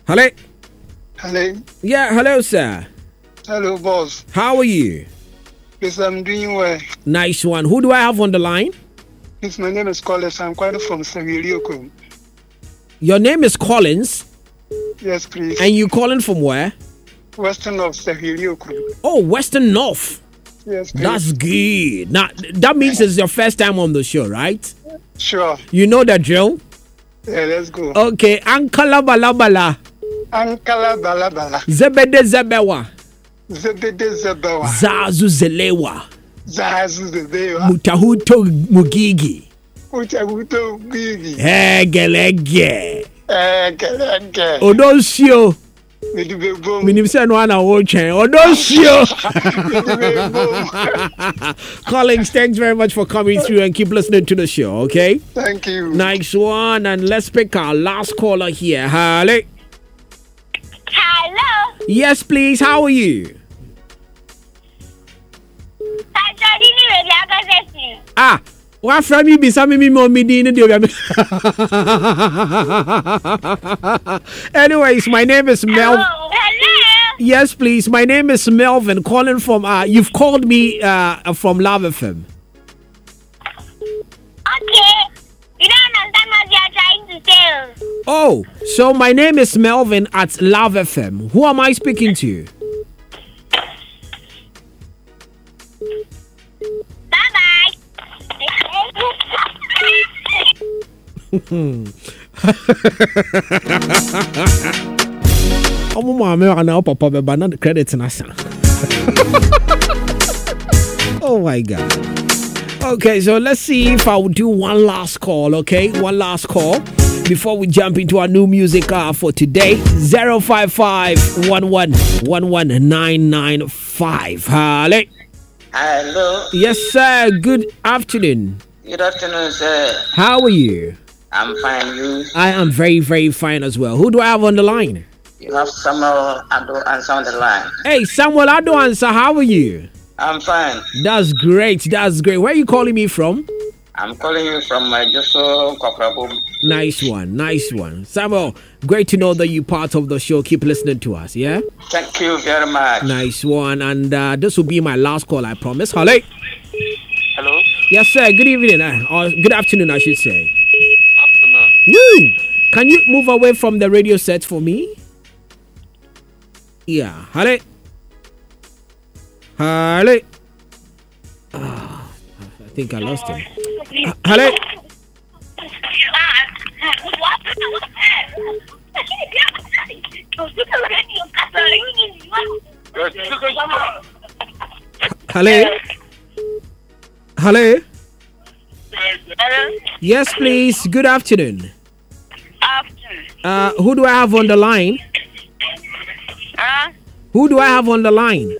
Hello. Hello. Yeah, hello, sir. Hello, boss. How are you? Yes, I'm doing well. Nice one. Who do I have on the line? Yes, my name is Collins. I'm calling from Seville. Your name is Collins? Yes, please. And you calling from where? Western of Seville. Oh, Western North. Yes, please. That's good. Now, that means it's your first time on the show, right? Sure. You know the drill? Yeah, let's go. Okay. Ankala balabala. Ankala balabala. Zebede zebewa. Zebede zebewa. Zazu zelewa. Zazu zebewa. Mutahuto mugigi. Mutahuto mugigi. Hegelege. Hegelege. Odosio. Minim say no na wo twen. Odosio. Collins, thanks very much for coming through and keep listening to the show, okay? Thank you. Nice one. And let's pick our last caller here. Hello. Hello. Yes, please. How are you? Ah, what from me be some me more me din Anyways, my name is Melvin. Hello. Yes, please. My name is Melvin, calling from you've called me from Love FM. Okay. You don't understand what you are trying to say. Oh, so my name is Melvin at Love FM. Who am I speaking to? Bye-bye. Oh my God. Okay, so let's see if I will do one last call, okay? One last call before we jump into our new music for today. 055-11-11995. Hello. Hello. Yes, sir. Good afternoon. Good afternoon, sir. How are you? I'm fine. You? I am very, very fine as well. Who do I have on the line? You have Samuel Ado Answer on the line. Hey, Samuel Ado Answer, how are you? I'm fine. That's great. That's great. Where are you calling me from? I'm calling you from Joso Kokrabo. Nice one. Nice one. Samuel, great to know that you're part of the show. Keep listening to us, yeah? Thank you very much. Nice one. And this will be my last call, I promise. Hello? Hello? Yes, sir. Good evening. Or good afternoon, I should say. Afternoon. Woo! Can you move away from the radio set for me? Yeah. Hello? Hello? I think I lost him. Hello? Hello? Hello? Hello. Yes, please. Good afternoon. Afternoon. Who do I have on the line? Who do I have on the line?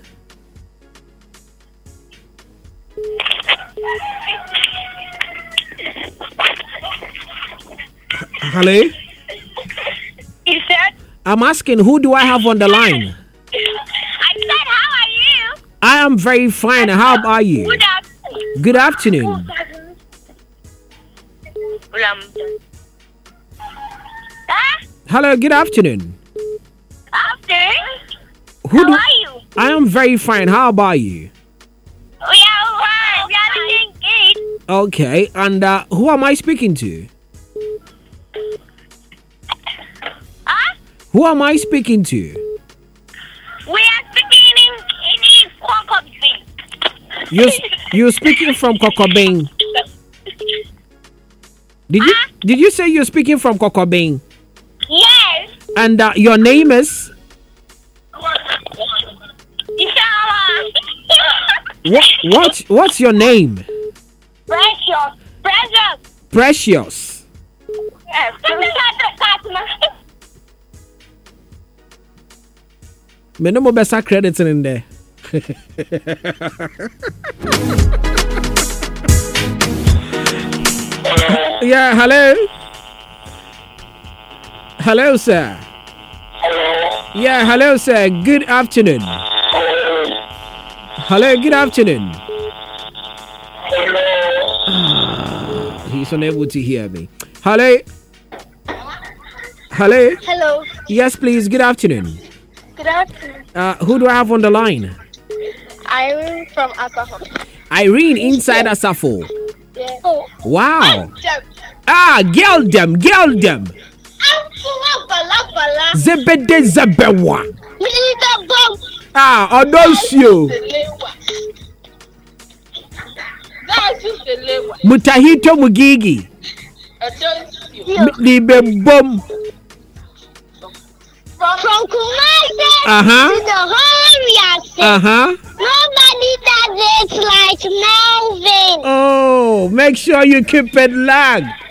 Hello? You said? I'm asking, who do I have on the line? I said, how are you? I am very fine. How about you? Good afternoon. Good afternoon. Hello, good afternoon. Afternoon? Who How do are you? I am very fine. How about you? We are fine. We are doing good. Okay, and who am I speaking to? Huh? Who am I speaking to? We are speaking in Kwakobing. You're speaking from Kokobing. Did you say you're speaking from Kokobing? Yes. And your name is? What's your name? Precious. Precious. Yes. Me no more better credits in there. Yeah, hello. Hello, sir. Hello. Yeah, hello, sir. Good afternoon. Hello, good afternoon. Hello. He's unable to hear me. Hello. Hello. Hello. Yes, please. Good afternoon. Good afternoon. Who do I have on the line? I'm from Asafo. Irene inside Asafo. Yeah. Oh. Wow. Girl them. Zebede zebewa. Odosio. Mutahito Mugigi. Libe bom. From Kumasi to the whole Nobody does it like Melvin. Oh, make sure you keep it locked.